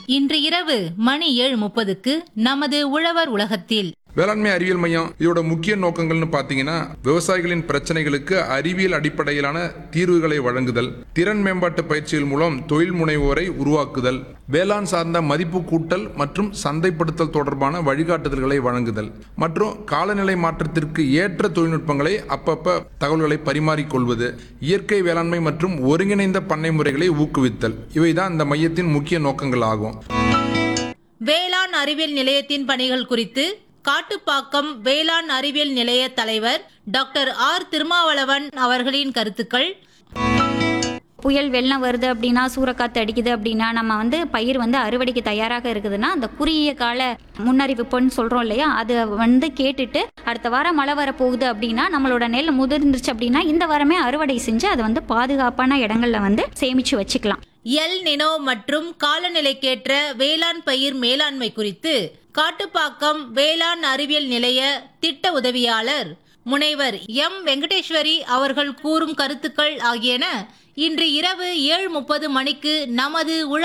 இன்று இரவு மணி 7:30க்கு நமது உழவர் உலகத்தில் வேளாண்மை அறிவியல் மையம் இதோட முக்கிய நோக்கங்கள்னு பார்த்தீங்கன்னா விவசாயிகளின் பிரச்சனைகளுக்கு அறிவியல் அடிப்படையிலான தீர்வுகளை வழங்குதல், திறன் மேம்பாட்டு பயிற்சிகள் மூலம் தொழில் முனைவோரை உருவாக்குதல், வேளாண் சார்ந்த மதிப்பு கூட்டல் மற்றும் சந்தைப்படுத்தல் தொடர்பான வழிகாட்டுதல்களை வழங்குதல் மற்றும் காலநிலை மாற்றத்திற்கு ஏற்ற தொழில்நுட்பங்களை அப்பப்ப தகவல்களை பரிமாறிக்கொள்வது, இயற்கை வேளாண்மை மற்றும் ஒருங்கிணைந்த பண்ணை முறைகளை ஊக்குவித்தல் இவைதான் இந்த மையத்தின் முக்கிய நோக்கங்கள் ஆகும். வேளாண் அறிவியல் நிலையத்தின் பணிகள் குறித்து காட்டுப்பாக்கம் வேளாண் அறிவியல் நிலைய தலைவர் டாக்டர் ஆர் திருமாவளவன் அவர்களின் கருத்துக்கள். புயல் வெள்ளம் வருது அப்படின்னா, சூறைக்காத்து அடிக்குது அப்படின்னா, நம்ம பயிர் அறுவடைக்கு தயாராக இருக்குதுன்னா அந்த குறுகிய கால முன்னறிவிப்புன்னு சொல்கிறோம் இல்லையா, அது கேட்டுட்டு அடுத்த வாரம் மழை வரப்போகுது அப்படின்னா நம்மளோட நெல் முதிர்ந்துருச்சு அப்படின்னா இந்த வாரமே அறுவடை செஞ்சு அதை பாதுகாப்பான இடங்கள்ல சேமிச்சு வச்சுக்கலாம். எல் நினோ மற்றும் காலநிலைக்கேற்ற வேளாண் பயிர் மேலாண்மை குறித்து காட்டுப்பாக்கம் வேளாண் அறிவியல் நிலைய திட்ட உதவியாளர் முனைவர் எம் வெங்கடேஸ்வரி அவர்கள் கூறும் கருத்துக்கள் ஆகியன இன்று இரவு 7:30 மணிக்கு நமது